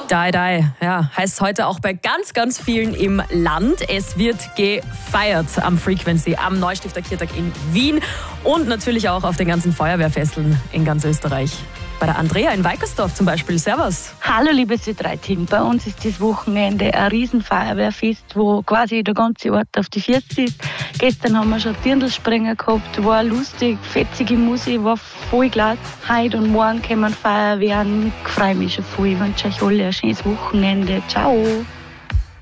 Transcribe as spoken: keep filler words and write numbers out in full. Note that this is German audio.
Die, die. Ja, heißt heute auch bei ganz, ganz vielen im Land. Es wird gefeiert am Frequency, am Neustifter Kirtag in Wien und natürlich auch auf den ganzen Feuerwehrfesteln in ganz Österreich. Bei der Andrea in Weikersdorf zum Beispiel. Servus. Hallo liebes Ö drei Team. Bei uns ist das Wochenende ein Riesenfeuerwehrfest, wo quasi der ganze Ort auf die Füße ist. Gestern haben wir schon Dirndlspringen gehabt, war lustig, fetzige Musik, war voll glatt. Heute und morgen kommen Feuerwehren. Ich freue mich schon voll. Ich wünsche euch alle ein schönes Wochenende. Ciao.